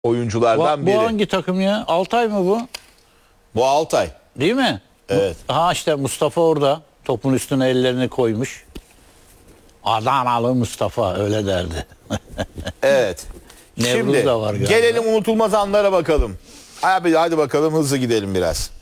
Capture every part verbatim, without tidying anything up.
oyunculardan Bu, biri. bu hangi takım ya? Altay mı bu? Bu Altay. Değil mi? Evet. Ha işte Mustafa orada. Topun üstüne ellerini koymuş. Adanalı Mustafa öyle derdi. Evet. Nevruz Şimdi da var galiba. gelelim unutulmaz anlara bakalım. Abi hadi bakalım hızlı gidelim biraz.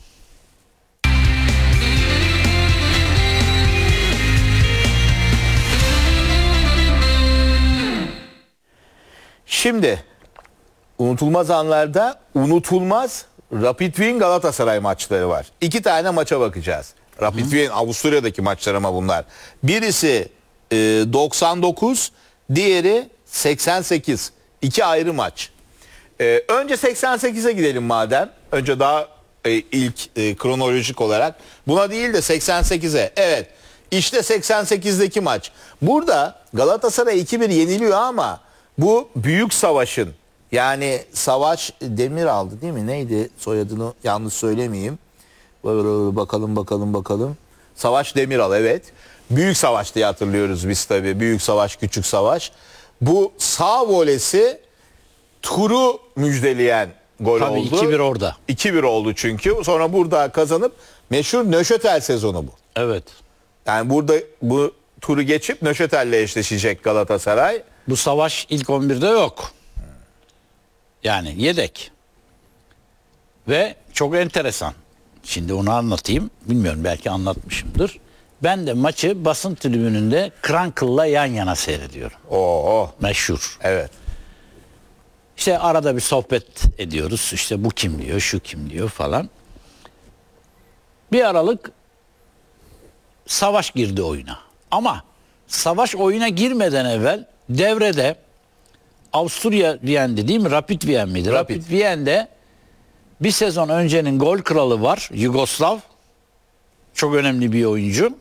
Şimdi unutulmaz anlarda unutulmaz Rapid Wien Galatasaray maçları var. İki tane maça bakacağız. Rapid Wien Avusturya'daki maçlar ama bunlar. Birisi e, doksan dokuz, diğeri seksen sekiz. İki ayrı maç. E, önce seksen sekize gidelim madem. Önce daha e, ilk e, kronolojik olarak. Buna değil de seksen sekize. Evet. İşte seksen sekizdeki maç. Burada Galatasaray iki bir yeniliyor ama bu büyük savaşın, yani Savaş Demir aldı değil mi? Neydi soyadını, yanlış söylemeyeyim. Bakalım bakalım bakalım. Savaş Demiral, evet. Büyük savaş diye hatırlıyoruz biz tabii. Büyük savaş, küçük savaş. Bu sağ volesi turu müjdeleyen gol Tabii oldu. iki bir orada. iki bir oldu çünkü. Sonra burada kazanıp meşhur Nöşetel sezonu bu. Evet. Yani burada bu turu geçip Nöşetel'le eşleşecek Galatasaray. Bu savaş ilk on birde yok. Yani yedek. Ve çok enteresan. Şimdi onu anlatayım. Bilmiyorum, belki anlatmışımdır. Ben de maçı basın tribününde Krankıl'la yan yana seyrediyorum. Oo, Meşhur. evet. İşte arada bir sohbet ediyoruz. İşte bu kim diyor, şu kim diyor falan. Bir aralık Savaş girdi oyuna. Ama Savaş oyuna girmeden evvel devrede Avusturya Viyen'di değil mi? Rapid Viyen miydi? Rapid. Rapid Viyen'de bir sezon öncenin gol kralı var. Yugoslav. Çok önemli bir oyuncu.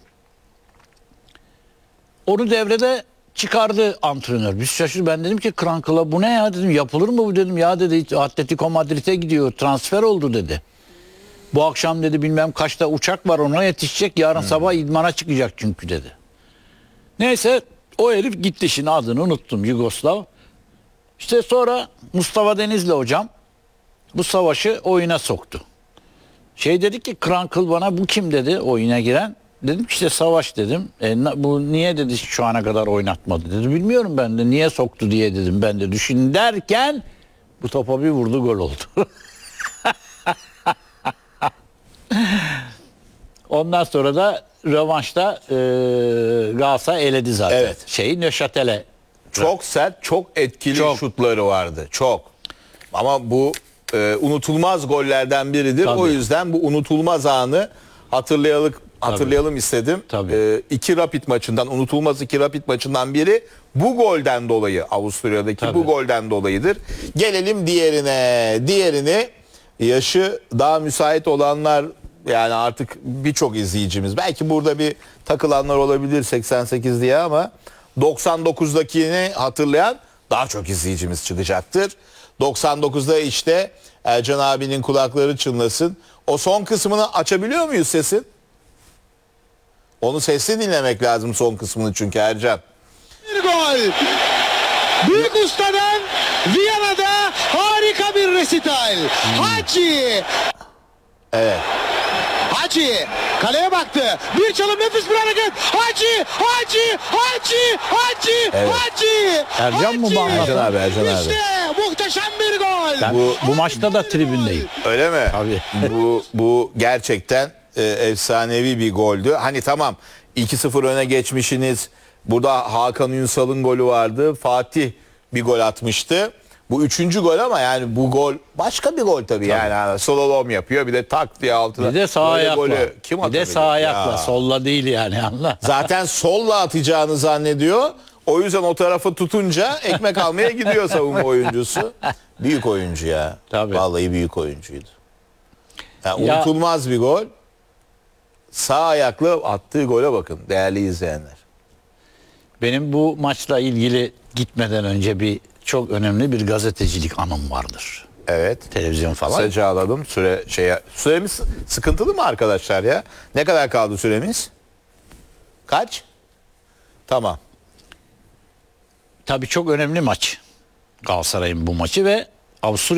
Onu devrede çıkardı antrenör. Biz şaşırdık. Ben dedim ki Krankıl'a bu ne ya dedim. Yapılır mı bu dedim. Ya dedi Atletico Madrid'e gidiyor. Transfer oldu dedi. Bu akşam dedi bilmem kaçta uçak var, ona yetişecek. Yarın hmm. sabah idmana çıkacak çünkü dedi. Neyse o herif gitti, şimdi adını unuttum, Yugoslav. İşte sonra Mustafa Denizli hocam bu Savaşı oyuna soktu. Şey dedi ki Krankıl bana bu kim dedi oyuna giren. Dedim işte Savaş dedim. E, bu niye dedi şu ana kadar oynatmadı dedi. Bilmiyorum ben de, niye soktu diye dedim ben de düşün derken bu topa bir vurdu, gol oldu. Ondan sonra da rövanşta e, Galatasaray eledi zaten. Evet. Şeyi Nöşatel'e. Çok sert, çok etkili Çok. şutları vardı. Çok. Ama bu e, unutulmaz gollerden biridir. Tabii. O yüzden bu unutulmaz anı hatırlayalım hatırlayalım istedim. Tabii. E, iki Rapid maçından, unutulmaz iki Rapid maçından biri bu golden dolayı, Avusturya'daki Tabii. bu golden dolayıdır. Gelelim diğerine. Diğerini yaşı daha müsait olanlar, yani artık birçok izleyicimiz, belki burada bir takılanlar olabilir seksen sekiz diye, ama doksan dokuzdakini hatırlayan daha çok izleyicimiz çıkacaktır. doksan dokuzda işte Ercan abinin kulakları çınlasın. O son kısmını açabiliyor muyuz sesin? Onu sesli dinlemek lazım son kısmını çünkü Ercan. Bir gol. Büyük ustadan Viyana'da harika bir resital. Hacı. Evet. Hacı kaleye baktı. Bir çalım, nefis bir hareket. Hacı, Hacı, Hacı, Hacı, Evet. Hacı. Ercan mı bu anlatan? Ercan abi, Ercan abi. İşte muhteşem bir gol. Ben Bu- bu, maçta da tribündeyim. Öyle mi? Tabii. Bu bu gerçekten e, efsanevi bir goldü. Hani tamam iki sıfır öne geçmişsiniz. Burada Hakan Ünsal'ın golü vardı. Fatih bir gol atmıştı. Bu üçüncü gol ama yani bu gol başka bir gol tabii, yani. Yani slalom yapıyor, bir de tak diye altına. Bir de sağ Böyle ayakla. golü kim Bir de atabilir? sağ ayakla. Ya. Solla değil yani, anla. Zaten solla atacağını zannediyor. O yüzden o tarafı tutunca ekmek almaya gidiyor savunma oyuncusu. Büyük oyuncu ya. Tabii. Vallahi büyük oyuncuydu. Yani Ya- unutulmaz bir gol. Sağ ayakla attığı gole bakın değerli izleyenler. Benim bu maçla ilgili gitmeden önce bir çok önemli bir gazetecilik anım vardır. Evet. Televizyon falan. Kısaca alalım. Süre şeye süremiz sıkıntılı mı arkadaşlar ya? Ne kadar kaldı süremiz? Kaç? Tamam. Tabii çok önemli maç. Galatasaray'ın bu maçı ve Avusturya